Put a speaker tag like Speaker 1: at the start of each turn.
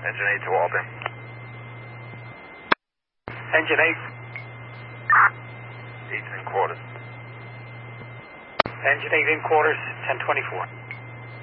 Speaker 1: Engine 8 to Walter.
Speaker 2: Engine 8.
Speaker 1: 8 and quarters.
Speaker 2: Engine 8 in quarters, 1024.